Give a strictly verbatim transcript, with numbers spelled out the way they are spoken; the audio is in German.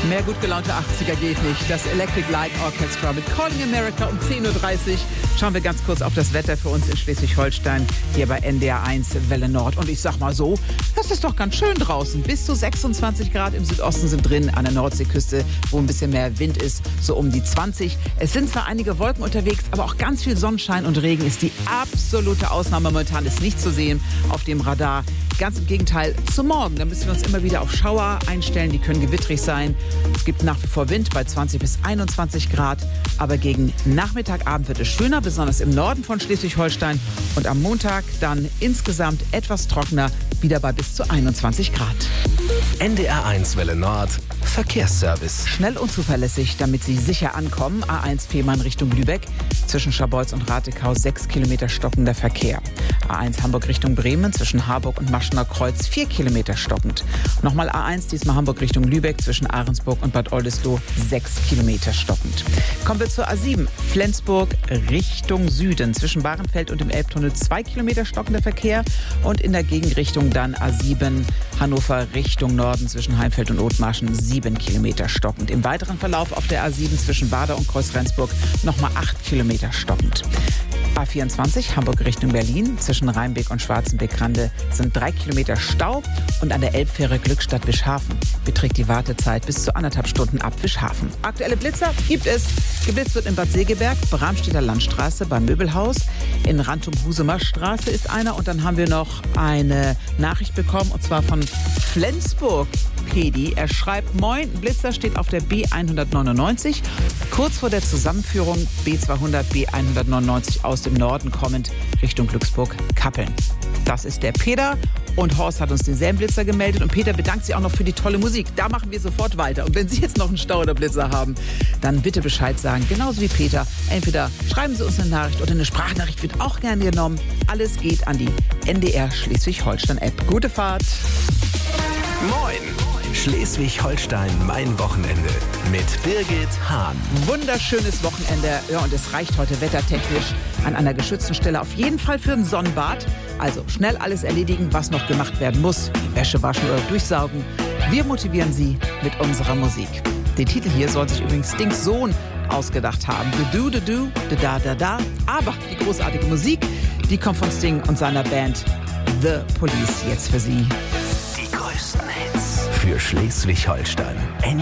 Mehr gut gelaunte achtziger geht nicht. Das Electric Light Orchestra mit Calling America um zehn Uhr dreißig. Schauen wir ganz kurz auf das Wetter für uns in Schleswig-Holstein, hier bei N D R eins Welle Nord. Und ich sag mal so, das ist doch ganz schön draußen. Bis zu sechsundzwanzig Grad im Südosten sind drin, an der Nordseeküste, wo ein bisschen mehr Wind ist, so um die zwanzig. Es sind zwar einige Wolken unterwegs, aber auch ganz viel Sonnenschein und Regen ist die absolute Ausnahme. Momentan ist nicht zu sehen auf dem Radar. Ganz im Gegenteil, zum Morgen. Da müssen wir uns immer wieder auf Schauer einstellen. Die können gewittrig sein. Es gibt nach wie vor Wind bei zwanzig bis einundzwanzig Grad. Aber gegen Nachmittagabend wird es schöner, besonders im Norden von Schleswig-Holstein. Und am Montag dann insgesamt etwas trockener, wieder bei bis zu einundzwanzig Grad. N D R eins Welle Nord. Verkehrsservice. Schnell und zuverlässig, damit Sie sicher ankommen. A eins Fehmarn Richtung Lübeck. Zwischen Scharbeutz und Ratekau sechs Kilometer stockender Verkehr. A eins Hamburg Richtung Bremen. Zwischen Harburg und Maschener Kreuz vier Kilometer stockend. Nochmal A eins, diesmal Hamburg Richtung Lübeck. Zwischen Ahrensburg und Bad Oldesloe sechs Kilometer stockend. Kommen wir zur A sieben. Flensburg Richtung Süden. Zwischen Bahrenfeld und dem Elbtunnel zwei Kilometer stockender Verkehr. Und in der Gegenrichtung dann A sieben Hannover Richtung Norden. Zwischen Heimfeld und Othmarschen sieben Kilometer stockend. Im weiteren Verlauf auf der A sieben zwischen Bader und Kreuz-Rendsburg nochmal acht Kilometer stockend. A vierundzwanzig Hamburg Richtung Berlin. Zwischen Rheinbeck und Schwarzenbeck-Rande sind drei Kilometer Stau. Und an der Elbfähre Glückstadt-Wischhafen beträgt die Wartezeit bis zu anderthalb Stunden ab Wischhafen. Aktuelle Blitzer gibt es. Geblitzt wird in Bad Segeberg, Bramstedter Landstraße beim Möbelhaus. In Rantum-Husumer Straße ist einer. Und dann haben wir noch eine Nachricht bekommen, und zwar von Flensburg. Pedi. Er schreibt, moin, Blitzer steht auf der B hundertneunundneunzig. Kurz vor der Zusammenführung B zweihundert, B hundertneunundneunzig aus dem Norden kommend Richtung Glücksburg-Kappeln. Das ist der Peter. Und Horst hat uns denselben Blitzer gemeldet. Und Peter bedankt sich auch noch für die tolle Musik. Da machen wir sofort weiter. Und wenn Sie jetzt noch einen Stau oder Blitzer haben, dann bitte Bescheid sagen. Genauso wie Peter. Entweder schreiben Sie uns eine Nachricht oder eine Sprachnachricht wird auch gerne genommen. Alles geht an die N D R Schleswig-Holstein-App. Gute Fahrt. Moin! Schleswig-Holstein, mein Wochenende mit Birgit Hahn. Wunderschönes Wochenende. Ja, und es reicht heute wettertechnisch an einer geschützten Stelle auf jeden Fall für ein Sonnenbad. Also schnell alles erledigen, was noch gemacht werden muss. Die Wäsche waschen oder durchsaugen. Wir motivieren Sie mit unserer Musik. Den Titel hier soll sich übrigens Stings Sohn ausgedacht haben. Du, du, du, du, da, da, da. Aber die großartige Musik, die kommt von Sting und seiner Band The Police jetzt für Sie. Die größten Hits für Schleswig-Holstein.